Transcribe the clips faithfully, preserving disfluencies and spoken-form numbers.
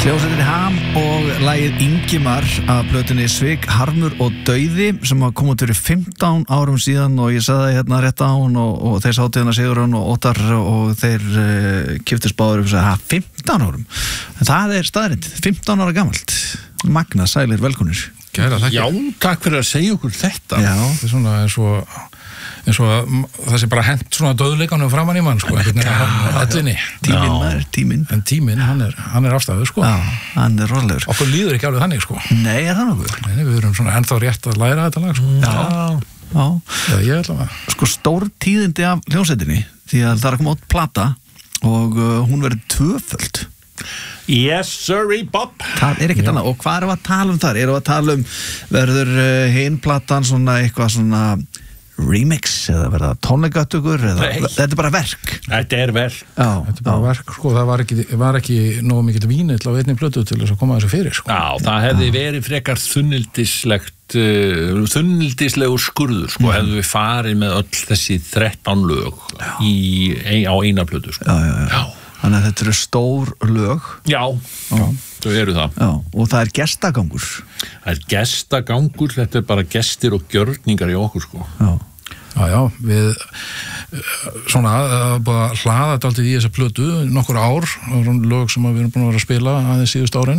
Hljómsveitin Ham og lagið Ingimar af plötunni Svik, Harmur og Dauði sem að koma út fyrir fimmtán árum síðan og ég sagði það hérna rétt á hún og, og þeir sátu hérna Sigurjón og Óttar og þeir uh, kiftist báður og sagði, ha, fimmtán árum? En það er staðrind, fimmtán ára gamalt. Magna, sælir, velkonir. Kæra, takk. Já, takk fyrir að segja okkur þetta. Já. Það er svona eins og, eins og það sé bara hent svona döðleikanum framan í mann, sko, einhvern veginn á hellinni. Tíminn, maður, tíminn. En tíminn, hann er, hann er afstæður, sko. Já, hann er rólegur. Okkur líður ekki alveg þannig, sko. Nei, er það nokkuð? Nei, við erum svona ennþá rétt að læra þetta lag, sko. Já. Já. Já, ég ætla að... Sko, stór tíðindi af hljómsveitinni því að það er að koma út plata og uh, hún verður tvöföld. Yes, sirree, Bob. Það er ekkert annað. Og hvað erum við að tala um þar? Erum við að tala um verður uh, hin platan svona eitthvað svona remix eða verða tónleikatökur eða Nei. Þetta er bara verk. Þetta er vel. Já, Þetta er bara verk, sko, það var ekki, var ekki nógu mikill vínill á einni plötu til þess að koma þessu fyrir, sko. Já, það hefði verið frekar þunnildislegt uh, þunnildislegur skurður, sko, hefðu við farið með öll þessi þrettán lög í, ein, á eina plötu, sko. Já, já, já. já. Þannig að þetta eru stór lög. Já, já. Þau eru það. Já, og það er gestagangur. Það er gestagangur, þetta er bara gestir og gjörningar í okkur, sko. Já. Já, já, við svona, bara hlaða þetta alltaf í þessa plötu nokkur ár, lög sem við erum búin að vera að spila aðeins síðust árin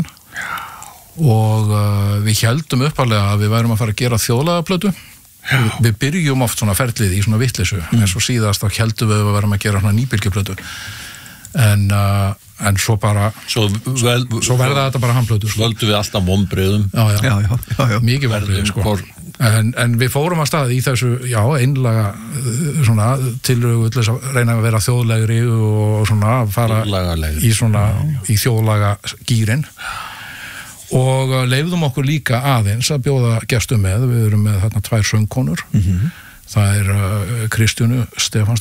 og uh, við héldum uppalega að við værum að fara að gera þjóðlega plötu. Við, við byrjum oft svona ferlið í svona vitleysu, mm. en svo síðast þá héldum við að við værum að gera svona nýbylgjuplötu en, uh, en svo bara Svo, vel, svo verða þetta bara hamplötu. Svo völdum við alltaf vonbrigðum. Já, já, Já, já, já, já. mikið vonbrigði, sko. Hvor- En, en við fórum að stað í þessu, já, einlaga svona tilrögu til þess að reyna að vera þjóðlegri og svona fara Þjóðlagalegri. í svona í þjóðlaga gýrin og leyfðum okkur líka aðeins að bjóða gestum með, við erum með þarna tvær söngkonur, Mhm. það er uh, Kristjánu Stefánsdóttir